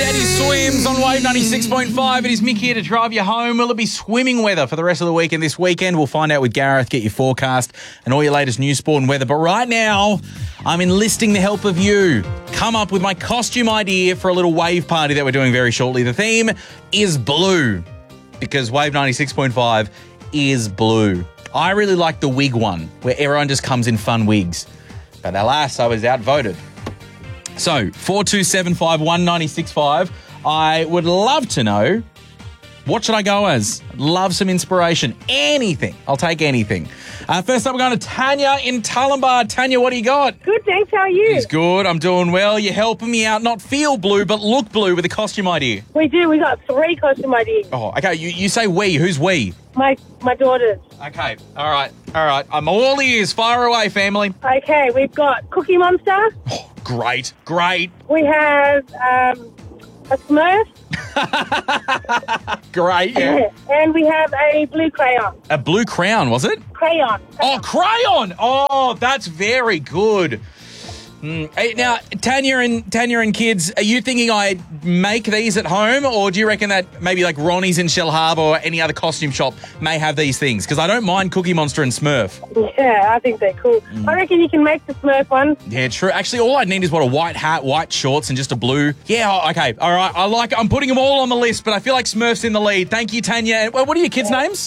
Daddy Swims on Wave 96.5. It is Mick here to drive you home. Will it be swimming weather for the rest of the weekend this weekend? We'll find out with Gareth, get your forecast and all your latest news, sport and weather. But right now, I'm enlisting the help of you. Come up with my costume idea for a little wave party that we're doing very shortly. The theme is blue because Wave 96.5 is blue. I really like the wig one where everyone just comes in fun wigs. But alas, I was outvoted. So, 42751965. I would love to know, what should I go as? Love some inspiration. Anything. I'll take anything. First up, we're going to Tanya in Tullambar. Tanya, what do you got? Good, thanks. How are you? It's good. I'm doing well. You're helping me out. Not feel blue, but look blue with a costume idea. We do. We got 3 costume ideas. Oh, okay. You say we. Who's we? My daughters. Okay. All right. I'm all ears. Fire away, family. Okay, we've got Cookie Monster. Oh, great. We have a Smurf. Great, yeah. And we have a blue crayon. A blue crown, was it? Crayon. Oh, crayon! Oh, that's very good. Hey, now, Tanya and kids, are you thinking I make these at home, or do you reckon that maybe like Ronnie's in Shell Harbour or any other costume shop may have these things? Because I don't mind Cookie Monster and Smurf. Yeah, I think they're cool. I reckon you can make the Smurf one. Yeah, true. Actually, all I need is a white hat, white shorts, and just a blue. Yeah, okay. All right. I'm putting them all on the list, but I feel like Smurf's in the lead. Thank you, Tanya. What are your kids' names?